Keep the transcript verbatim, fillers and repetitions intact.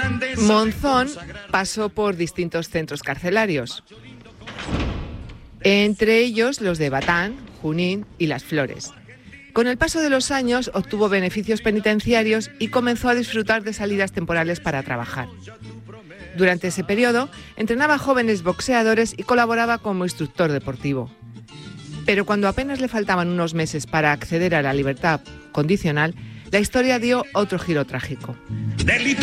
Monzón pasó por distintos centros carcelarios, entre ellos los de Batán, Junín y Las Flores. Con el paso de los años obtuvo beneficios penitenciarios y comenzó a disfrutar de salidas temporales para trabajar. Durante ese periodo entrenaba a jóvenes boxeadores y colaboraba como instructor deportivo. Pero cuando apenas le faltaban unos meses para acceder a la libertad condicional, la historia dio otro giro trágico.